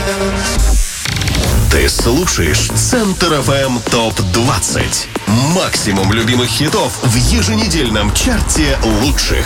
Ты слушаешь Центр ФМ ТОП-20. Максимум любимых хитов в еженедельном чарте лучших.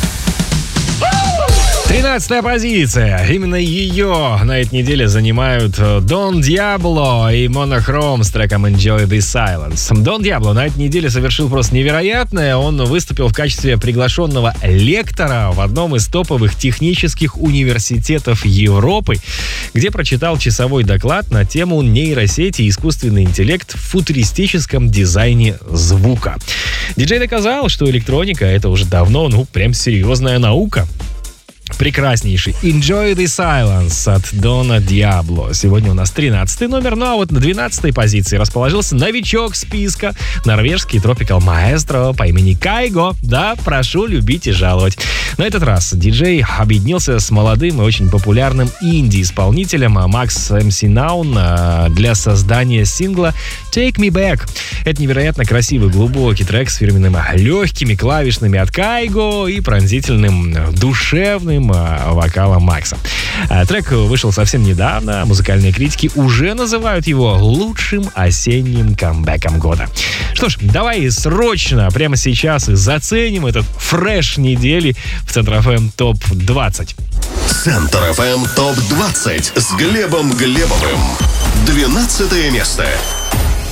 13-я позиция. Именно ее на этой неделе занимают Don Diablo и Monochrome с треком Enjoy the Silence. Don Diablo на этой неделе совершил просто невероятное. Он выступил в качестве приглашенного лектора в одном из топовых технических университетов Европы, где прочитал часовой доклад на тему нейросети и искусственный интеллект в футуристическом дизайне звука. Диджей доказал, что электроника — это уже давно, прям серьезная наука. Прекраснейший Enjoy the Silence от Дона Диабло. Сегодня у нас 13-й номер, а вот на 12-й позиции расположился новичок списка, норвежский Tropical Maestro по имени Кайго. Да, прошу любить и жаловать. На этот раз диджей объединился с молодым и очень популярным инди-исполнителем Макс МС Наун для создания сингла Take Me Back. Это невероятно красивый, глубокий трек с фирменными легкими клавишными от Кайго и пронзительным, душевным вокалом Макса. Трек вышел совсем недавно. Музыкальные критики уже называют его лучшим осенним камбэком года. Что ж, давай срочно, прямо сейчас заценим этот фреш недели в Центр ФМ ТОП-20. Центр ФМ ТОП-20 с Глебом Глебовым. 12 место.